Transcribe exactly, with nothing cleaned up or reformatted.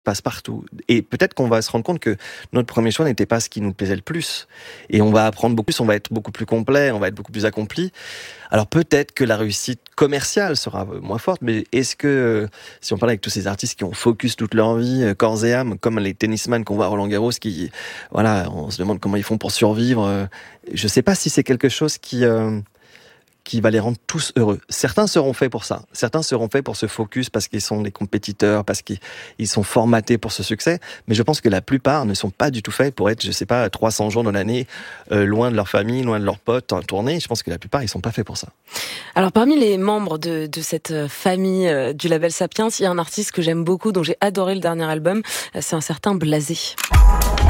passe-partout. Et peut-être qu'on va se rendre compte que notre premier choix n'était pas ce qui nous plaisait le plus. Et on va apprendre beaucoup plus, on va être beaucoup plus complet, on va être beaucoup plus accompli. Alors peut-être que la réussite commerciale sera moins forte, mais est-ce que, si on parle avec tous ces artistes qui ont focus toute leur vie, corps et âme, comme les tennisman qu'on voit à Roland-Garros, qui, voilà, on se demande comment ils font pour survivre. Je sais pas si c'est quelque chose qui... Euh, qui va les rendre tous heureux. Certains seront faits pour ça. Certains seront faits pour ce focus parce qu'ils sont des compétiteurs, parce qu'ils sont formatés pour ce succès. Mais je pense que la plupart ne sont pas du tout faits pour être, je sais pas, trois cents jours dans l'année, euh, loin de leur famille, loin de leurs potes, en tournée. Je pense que la plupart, ils sont pas faits pour ça. Alors, parmi les membres de, de cette famille euh, du label Sapiens, il y a un artiste que j'aime beaucoup, dont j'ai adoré le dernier album. C'est un certain Blasé.